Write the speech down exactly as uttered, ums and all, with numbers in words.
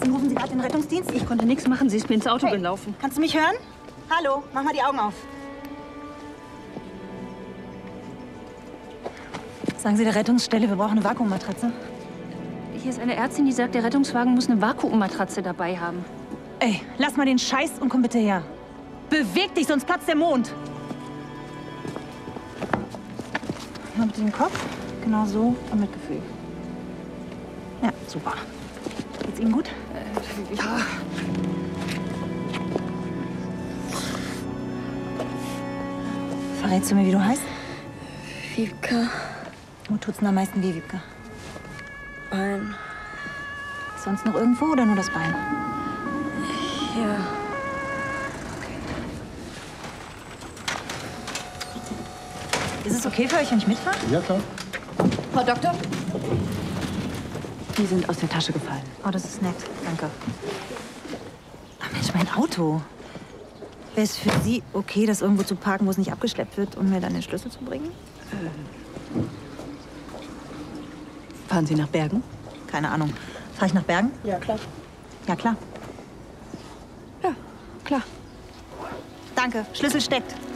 Und rufen Sie gerade den Rettungsdienst? Ich konnte nichts machen, sie ist mir ins Auto Hey, gelaufen. kannst du mich hören? Hallo, mach mal die Augen auf. Sagen Sie der Rettungsstelle, wir brauchen eine Vakuummatratze. Hier ist eine Ärztin, die sagt, der Rettungswagen muss eine Vakuummatratze dabei haben. Ey, lass mal den Scheiß und komm bitte her. Beweg dich, sonst platzt der Mond. Mal bitte den Kopf. Genau so und mit Gefühl. Ja, super. Geht's Ihnen gut? Äh, ja. Verrätst du mir, wie du heißt? Wiebke. Wo tut's denn am meisten weh, Wiebke? Bein. Sonst noch irgendwo oder nur das Bein? Ja. Ist es okay für euch, wenn ich mitfahre? Ja, klar. Frau Doktor? Die sind aus der Tasche gefallen. Oh, das ist nett. Danke. Ach Mensch, mein Auto. Wäre es für Sie okay, das irgendwo zu parken, wo es nicht abgeschleppt wird, um mir dann den Schlüssel zu bringen? Fahren Sie nach Bergen? Keine Ahnung. Fahre ich nach Bergen? Ja, klar. Ja, klar. Ja, klar. Danke. Schlüssel steckt.